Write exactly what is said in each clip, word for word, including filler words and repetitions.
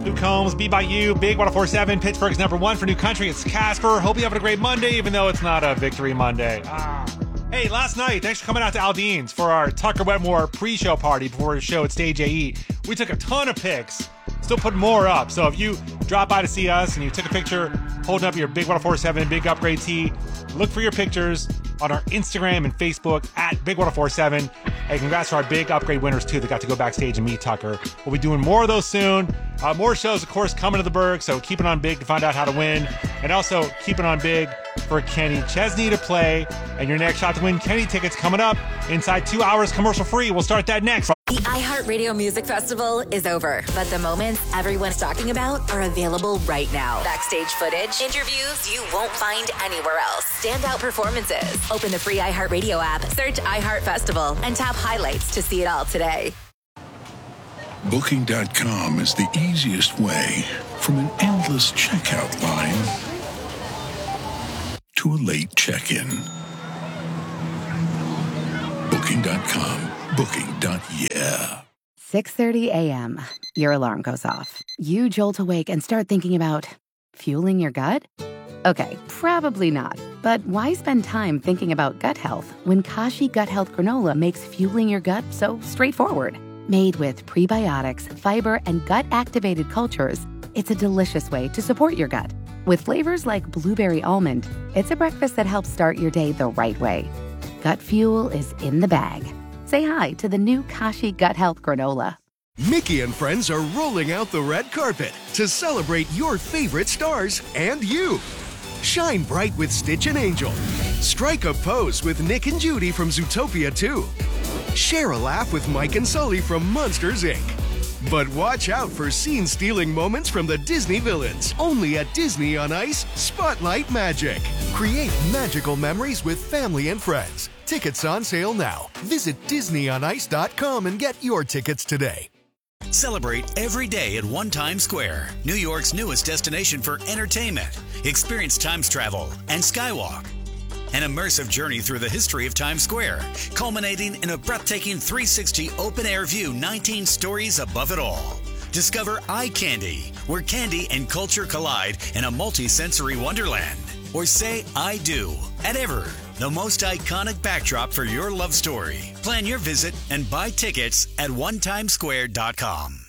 Luke Combs, Be By You, Big one oh four point seven, Pittsburgh's number one for New Country. It's Casper. Hope you're having a great Monday, even though it's not a Victory Monday. Ah. Hey, last night, thanks for coming out to Aldean's for our Tucker Wetmore pre-show party before the show at Stage A E. We took a ton of pics. Still putting more up. So if you drop by to see us and you took a picture holding up your Big one oh four point seven Big Upgrade tee, look for your pictures on our Instagram and Facebook at Big one oh four point seven. Hey, congrats to our Big Upgrade winners, too, that got to go backstage and meet Tucker. We'll be doing more of those soon. Uh, more shows, of course, coming to the Berg, so keep it on Big to find out how to win. And also, keep it on Big for Kenny Chesney to play. And your next shot to win Kenny tickets coming up inside two hours commercial-free. We'll start that next. The iHeartRadio Music Festival is over, but the moments everyone's talking about are available right now. Backstage footage, interviews you won't find anywhere else, standout performances. Open the free iHeartRadio app, search iHeart Festival, and tap highlights to see it all today. Booking dot com is the easiest way from an endless checkout line to a late check-in. Booking dot com. Booking. Yeah. six thirty a.m. Your alarm goes off. You jolt awake and start thinking about fueling your gut? Okay, probably not. But why spend time thinking about gut health when Kashi Gut Health Granola makes fueling your gut so straightforward? Made with prebiotics, fiber, and gut-activated cultures, it's a delicious way to support your gut. With flavors like blueberry almond, it's a breakfast that helps start your day the right way. Gut fuel is in the bag. Say hi to the new Kashi Gut Health Granola. Mickey and friends are rolling out the red carpet to celebrate your favorite stars and you. Shine bright with Stitch and Angel. Strike a pose with Nick and Judy from Zootopia two. Share a laugh with Mike and Sully from Monsters, Incorporated. But watch out for scene-stealing moments from the Disney villains. Only at Disney on Ice, Spotlight Magic. Create magical memories with family and friends. Tickets on sale now. Visit Disney on Ice dot com and get your tickets today. Celebrate every day at One Times Square, New York's newest destination for entertainment. Experience Times travel and Skywalk. An immersive journey through the history of Times Square, culminating in a breathtaking three sixty open-air view nineteen stories above it all. Discover Eye Candy, where candy and culture collide in a multi-sensory wonderland. Or say I do at Ever, the most iconic backdrop for your love story. Plan your visit and buy tickets at one times square dot com.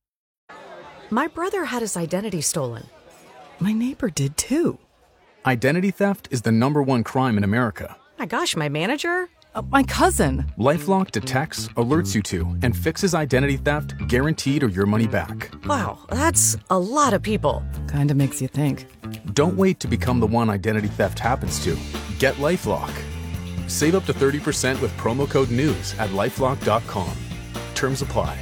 My brother had his identity stolen. My neighbor did too. Identity theft is the number one crime in America. My gosh, my manager? Uh, my cousin. LifeLock detects, alerts you to, and fixes identity theft guaranteed or your money back. Wow, that's a lot of people. Kinda makes you think. Don't wait to become the one identity theft happens to. Get LifeLock. Save up to thirty percent with promo code NEWS at lifelock dot com. Terms apply.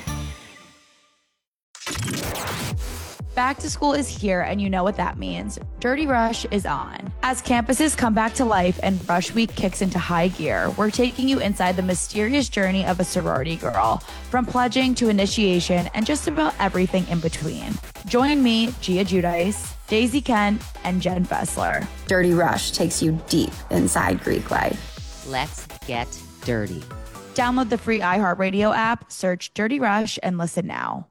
Back to school is here, and you know what that means. Dirty Rush is on. As campuses come back to life and Rush Week kicks into high gear, we're taking you inside the mysterious journey of a sorority girl, from pledging to initiation and just about everything in between. Join me, Gia Giudice, Daisy Kent, and Jen Fessler. Dirty Rush takes you deep inside Greek life. Let's get dirty. Download the free iHeartRadio app, search Dirty Rush, and listen now.